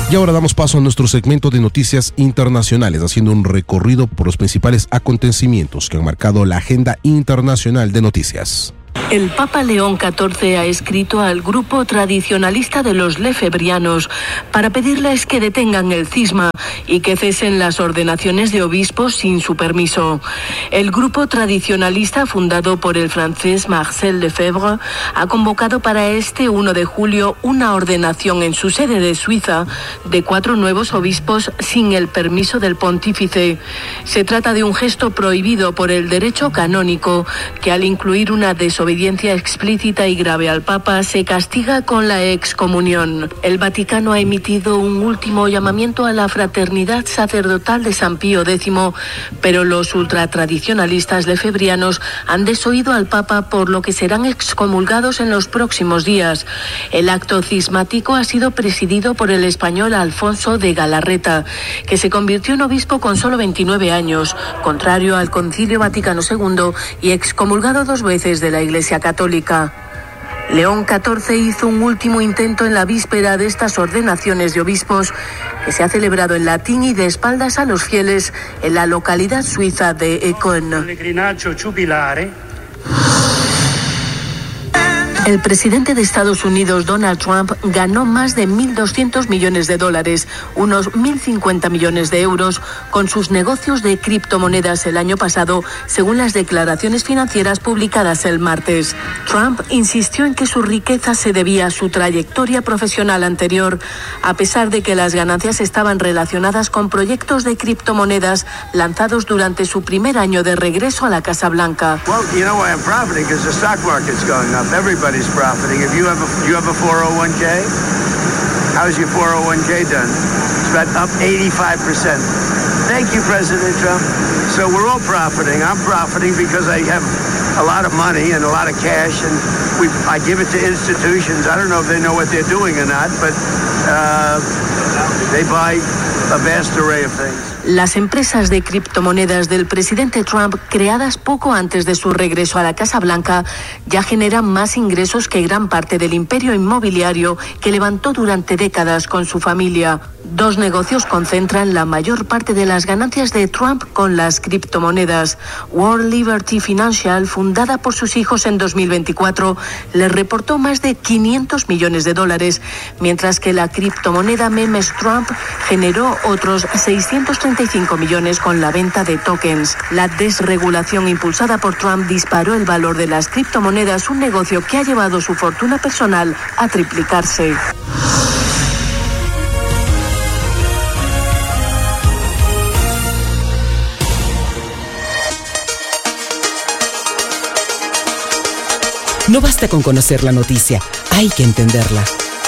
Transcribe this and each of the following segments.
Y ahora damos paso a nuestro segmento de noticias internacionales, haciendo un recorrido por los principales acontecimientos que han marcado la agenda internacional de noticias. El Papa León XIV ha escrito al grupo tradicionalista de los lefebrianos para pedirles que detengan el cisma y que cesen las ordenaciones de obispos sin su permiso. El grupo tradicionalista, fundado por el francés Marcel Lefebvre, ha convocado para este 1 de julio una ordenación en su sede de Suiza de 4 nuevos obispos sin el permiso del pontífice. Se trata de un gesto prohibido por el derecho canónico, que al incluir una desobediencia explícita y grave al Papa se castiga con la excomunión. El Vaticano ha emitido un último llamamiento a la fraternidad sacerdotal de San Pío X, pero los ultratradicionalistas lefebrianos han desoído al Papa, por lo que serán excomulgados en los próximos días. El acto cismático ha sido presidido por el español Alfonso de Galarreta, que se convirtió en obispo con solo 29 años, contrario al Concilio Vaticano II y excomulgado 2 veces de la Iglesia Católica. León XIV hizo un último intento en la víspera de estas ordenaciones de obispos, que se ha celebrado en latín y de espaldas a los fieles en la localidad suiza de Econ. El presidente de Estados Unidos, Donald Trump, ganó más de $1.200 millones, unos 1.050 millones de euros, con sus negocios de criptomonedas el año pasado, según las declaraciones financieras publicadas el martes. Trump insistió en que su riqueza se debía a su trayectoria profesional anterior, a pesar de que las ganancias estaban relacionadas con proyectos de criptomonedas lanzados durante su primer año de regreso a la Casa Blanca. Everybody's profiting. If you have a 401k, how's your 401k done? It's about up 85%. Thank you, President Trump. So we're all profiting. I'm profiting because I have a lot of money and a lot of cash, and I give it to institutions. I don't know if they know what they're doing or not, but they buy a vast array of things. Las empresas de criptomonedas del presidente Trump, creadas poco antes de su regreso a la Casa Blanca, ya generan más ingresos que gran parte del imperio inmobiliario que levantó durante décadas con su familia. 2 negocios concentran la mayor parte de las ganancias de Trump con las criptomonedas. World Liberty Financial, fundada por sus hijos en 2024, le reportó más de $500 millones, mientras que la criptomoneda Memes Trump generó otros 635 millones con la venta de tokens. La desregulación impulsada por Trump disparó el valor de las criptomonedas, un negocio que ha llevado su fortuna personal a triplicarse. No basta con conocer la noticia, hay que entenderla.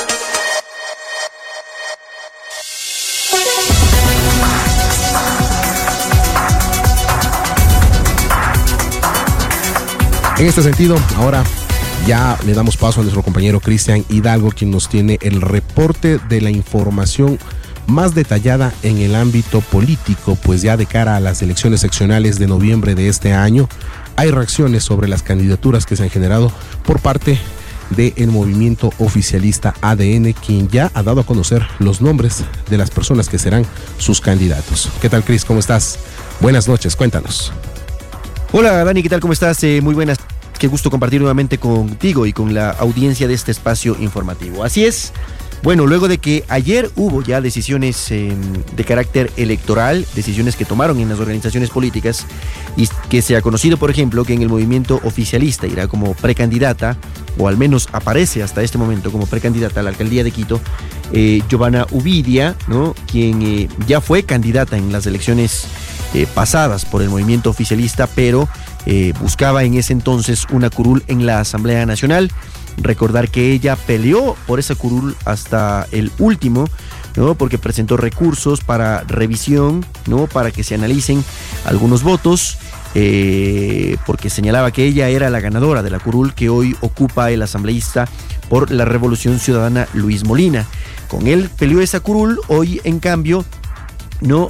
En este sentido, ahora ya le damos paso a nuestro compañero Cristian Hidalgo, quien nos tiene el reporte de la información más detallada en el ámbito político, pues ya de cara a las elecciones seccionales de noviembre de este año, hay reacciones sobre las candidaturas que se han generado por parte del movimiento oficialista ADN, quien ya ha dado a conocer los nombres de las personas que serán sus candidatos. ¿Qué tal, Cris? ¿Cómo estás? Buenas noches, cuéntanos. Hola, Dani, ¿qué tal? ¿Cómo estás? Muy buenas. Qué gusto compartir nuevamente contigo y con la audiencia de este espacio informativo. Así es. Bueno, luego de que ayer hubo ya decisiones de carácter electoral, decisiones que tomaron en las organizaciones políticas y que se ha conocido, por ejemplo, que en el movimiento oficialista irá como precandidata, o al menos aparece hasta este momento como precandidata a la alcaldía de Quito, Giovanna Ubidia, ¿no?, quien ya fue candidata en las elecciones pasadas por el movimiento oficialista, pero buscaba en ese entonces una curul en la Asamblea Nacional. Recordar que ella peleó por esa curul hasta el último, ¿no?, porque presentó recursos para revisión, ¿no?, para que se analicen algunos votos, porque señalaba que ella era la ganadora de la curul que hoy ocupa el asambleísta por la Revolución Ciudadana Luis Molina. Con él peleó esa curul. Hoy, en cambio, no,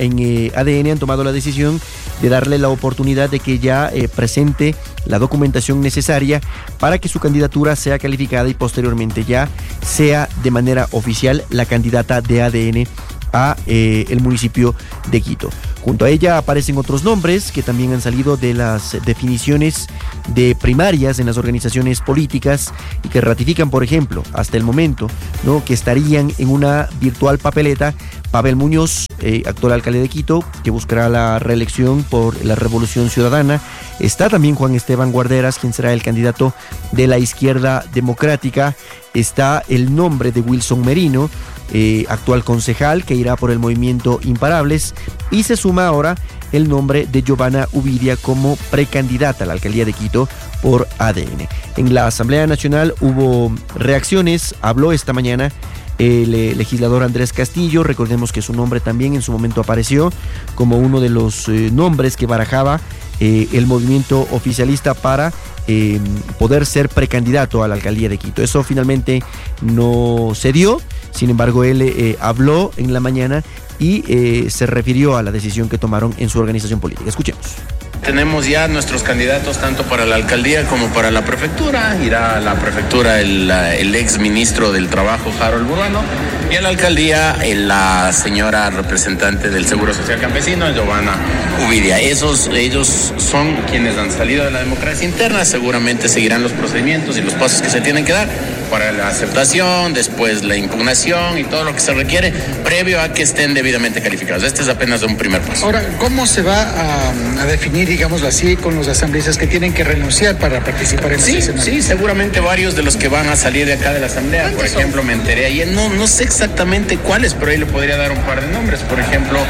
en ADN han tomado la decisión de darle la oportunidad de que ya presente la documentación necesaria para que su candidatura sea calificada y posteriormente ya sea de manera oficial la candidata de ADN a el municipio de Quito. Junto a ella aparecen otros nombres que también han salido de las definiciones de primarias en las organizaciones políticas y que ratifican, por ejemplo, hasta el momento, ¿no?, que estarían en una virtual papeleta Pavel Muñoz, actual alcalde de Quito, que buscará la reelección por la Revolución Ciudadana. Está también Juan Esteban Guarderas, quien será el candidato de la Izquierda Democrática. Está el nombre de Wilson Merino, actual concejal, que irá por el movimiento Imparables, y se suma ahora el nombre de Giovanna Uvidia como precandidata a la alcaldía de Quito por ADN. En la Asamblea Nacional hubo reacciones, habló esta mañana el legislador Andrés Castillo. Recordemos que su nombre también en su momento apareció como uno de los nombres que barajaba el movimiento oficialista para poder ser precandidato a la alcaldía de Quito. Eso finalmente no se dio. Sin embargo, él habló en la mañana y se refirió a la decisión que tomaron en su organización política. Escuchemos. Tenemos ya nuestros candidatos tanto para la alcaldía como para la prefectura. Irá a la prefectura el ex ministro del Trabajo, Harold Burbano, y a la alcaldía la señora representante del Seguro Social Campesino, Giovanna Uvidia. Ellos son quienes han salido de la democracia interna. Seguramente seguirán los procedimientos y los pasos que se tienen que dar para la aceptación, después la impugnación y todo lo que se requiere previo a que estén debidamente calificados. Este es apenas un primer paso. Ahora, ¿cómo se va a definir, digámoslo así, con los asambleístas que tienen que renunciar para participar en ese escenario? Sí, seguramente varios de los que van a salir de acá de la asamblea. Por ejemplo, me enteré ayer, no sé exactamente cuáles, pero ahí le podría dar un par de nombres. Por ejemplo,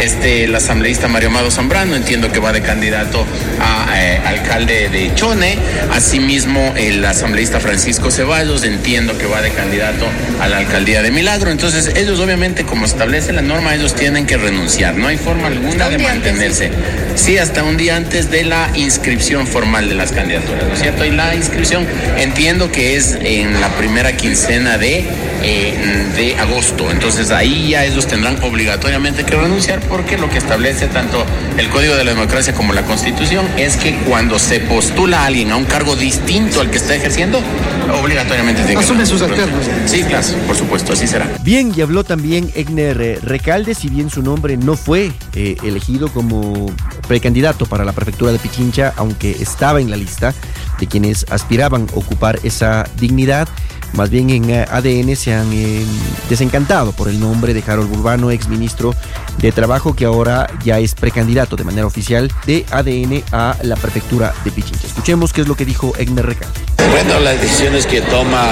el asambleísta Mario Amado Zambrano, entiendo que va de candidato a alcalde de Chone. Asimismo, el asambleísta Francisco Ceballos, entiendo que va de candidato a la alcaldía de Milagro. Entonces, ellos obviamente, como establece la norma, ellos tienen que renunciar. No hay forma alguna de mantenerse. Sí, hasta un día antes de la inscripción formal de las candidaturas, ¿no es cierto? Y la inscripción entiendo que es en la primera quincena de agosto. Entonces, ahí ya ellos tendrán obligatoriamente que renunciar, porque lo que establece tanto el Código de la Democracia como la Constitución es que cuando se postula a alguien a un cargo distinto al que está ejerciendo, obligatoriamente tiene que asumen sus alternos. Sí, claro, por supuesto, así será. Bien, y habló también Egner Recalde. Si bien su nombre no fue elegido como precandidato para la prefectura de Pichincha, aunque estaba en la lista de quienes aspiraban a ocupar esa dignidad, más bien en ADN se han desencantado por el nombre de Harold Burbano, ex ministro de Trabajo, que ahora ya es precandidato de manera oficial de ADN a la prefectura de Pichincha. Escuchemos qué es lo que dijo Egner Recalde. Bueno, las decisiones que toma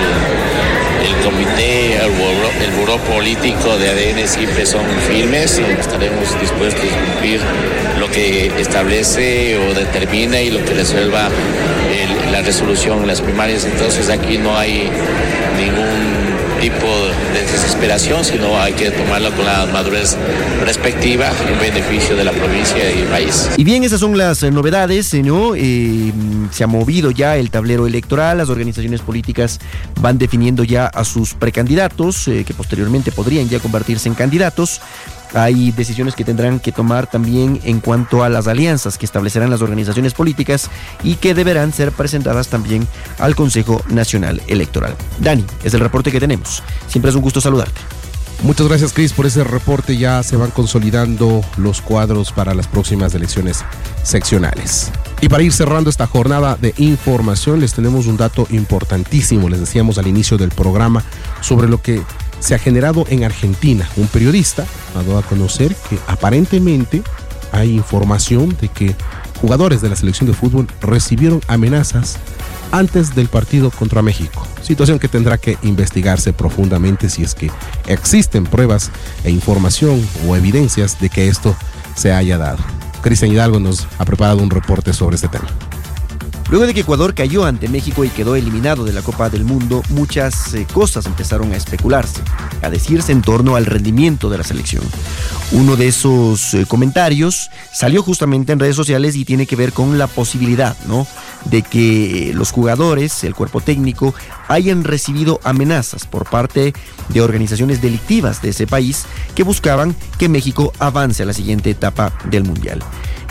el comité, el buró político de ADN siempre son firmes. Estaremos dispuestos a cumplir lo que establece o determina y lo que resuelva la resolución en las primarias. Entonces aquí no hay ningún tipo de desesperación, sino hay que tomarlo con la madurez respectiva en beneficio de la provincia y el país. Y bien, esas son las novedades, ¿no? Se ha movido ya el tablero electoral, las organizaciones políticas van definiendo ya a sus precandidatos, que posteriormente podrían ya convertirse en candidatos. Hay decisiones que tendrán que tomar también en cuanto a las alianzas que establecerán las organizaciones políticas y que deberán ser presentadas también al Consejo Nacional Electoral. Dani, es el reporte que tenemos. Siempre es un gusto saludarte. Muchas gracias, Cris, por ese reporte. Ya se van consolidando los cuadros para las próximas elecciones seccionales. Y para ir cerrando esta jornada de información, les tenemos un dato importantísimo. Les decíamos al inicio del programa sobre lo que se ha generado en Argentina. Un periodista ha dado a conocer que aparentemente hay información de que jugadores de la selección de fútbol recibieron amenazas antes del partido contra México. Situación que tendrá que investigarse profundamente si es que existen pruebas e información o evidencias de que esto se haya dado. Cristian Hidalgo nos ha preparado un reporte sobre este tema. Luego de que Ecuador cayó ante México y quedó eliminado de la Copa del Mundo, muchas cosas empezaron a especularse, a decirse en torno al rendimiento de la selección. Uno de esos comentarios salió justamente en redes sociales y tiene que ver con la posibilidad, ¿no?, de que los jugadores, el cuerpo técnico, hayan recibido amenazas por parte de organizaciones delictivas de ese país que buscaban que México avance a la siguiente etapa del Mundial.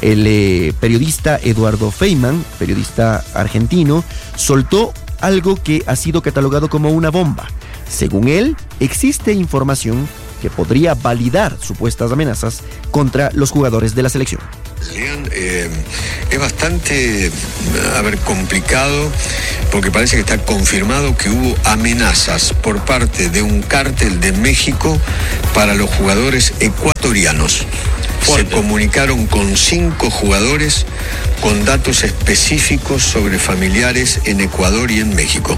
El periodista Eduardo Feynman, periodista argentino, soltó algo que ha sido catalogado como una bomba. Según él, existe información que podría validar supuestas amenazas contra los jugadores de la selección. Lean, es bastante, complicado, porque parece que está confirmado que hubo amenazas por parte de un cártel de México para los jugadores ecuatorianos. Fuerte. Se comunicaron con 5 jugadores con datos específicos sobre familiares en Ecuador y en México.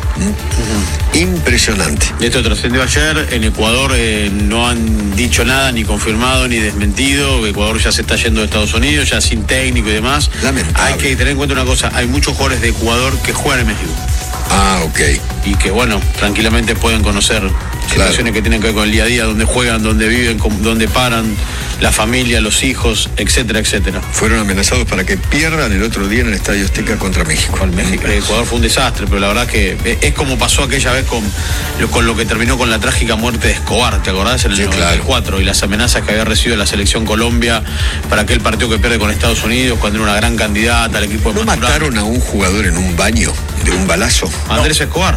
Impresionante. Esto trascendió ayer. En Ecuador no han dicho nada, ni confirmado, ni desmentido. Ecuador ya se está yendo de Estados Unidos, ya sin técnico y demás. Lamentable. Hay que tener en cuenta una cosa: hay muchos jugadores de Ecuador que juegan en México. Ah, ok. Y que, bueno, tranquilamente pueden conocer situaciones que tienen que ver con el día a día, donde juegan, donde viven, donde paran, la familia, los hijos, etcétera, etcétera. Fueron amenazados para que pierdan el otro día en el Estadio Azteca contra México. Ecuador fue un desastre, pero la verdad que es como pasó aquella vez con lo que terminó con la trágica muerte de Escobar, ¿te acordás? En el 94, claro. Y las amenazas que había recibido la selección Colombia para aquel partido que pierde con Estados Unidos, cuando era una gran candidata al equipo de Maturana. ¿No mataron a un jugador en un baño de un balazo? Andrés Escobar.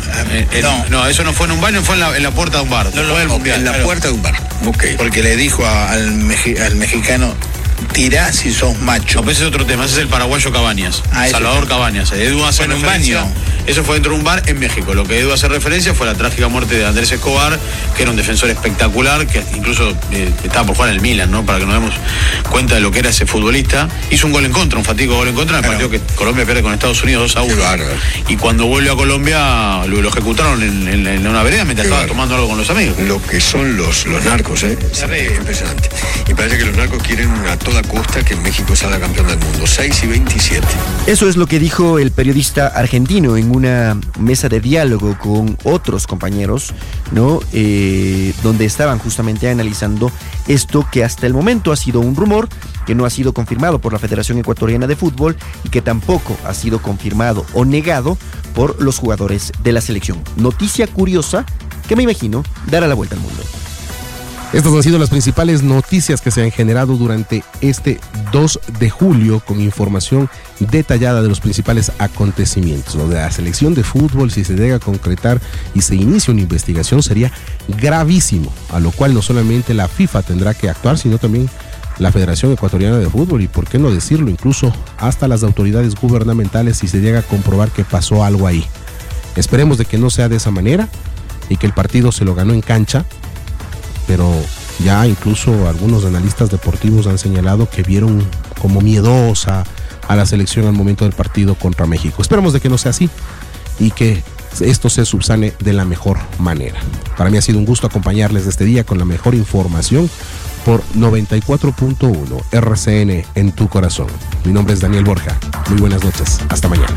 No, eso no fue en un baño, fue en la puerta de un bar. En la puerta de un bar. Okay. Porque le dijo al mexicano: tirá si sos macho. No, pero ese es otro tema, ese es el paraguayo Cabañas, Salvador Cabañas. Edu hace en un baño. Eso fue dentro de un bar en México. Lo que Edu hace referencia fue la trágica muerte de Andrés Escobar, que era un defensor espectacular, que incluso estaba por jugar en el Milan, ¿no? Para que nos demos cuenta de lo que era ese futbolista. Hizo un gol en contra, un fatídico gol en contra, en el partido que Colombia pierde con Estados Unidos 2-1. Y cuando vuelve a Colombia, lo ejecutaron en una vereda mientras estaba tomando algo con los amigos. Lo que son los narcos, Es impresionante. Y parece que los narcos quieren a toda costa que México salga campeón del mundo. 6-27. Eso es lo que dijo el periodista argentino en una mesa de diálogo con otros compañeros, ¿no? Donde estaban justamente analizando esto que hasta el momento ha sido un rumor, que no ha sido confirmado por la Federación Ecuatoriana de Fútbol y que tampoco ha sido confirmado o negado por los jugadores de la selección. Noticia curiosa que me imagino dará la vuelta al mundo. Estas han sido las principales noticias que se han generado durante este 2 de julio con información detallada de los principales acontecimientos. Lo de la selección de fútbol, si se llega a concretar y se inicia una investigación, sería gravísimo, a lo cual no solamente la FIFA tendrá que actuar, sino también la Federación Ecuatoriana de Fútbol y, por qué no decirlo, incluso hasta las autoridades gubernamentales si se llega a comprobar que pasó algo ahí. Esperemos de que no sea de esa manera y que el partido se lo ganó en cancha, pero ya incluso algunos analistas deportivos han señalado que vieron como miedosa a la selección al momento del partido contra México. Esperemos de que no sea así y que esto se subsane de la mejor manera. Para mí ha sido un gusto acompañarles este día con la mejor información por 94.1 RCN en tu corazón. Mi nombre es Daniel Borja. Muy buenas noches. Hasta mañana.